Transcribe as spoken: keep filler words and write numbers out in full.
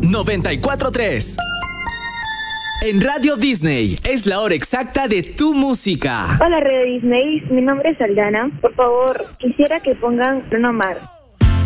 noventa y cuatro punto tres. En Radio Disney es la hora exacta de tu música. Hola Radio Disney, mi nombre es Aldana. Por favor, quisiera que pongan Bruno Mars.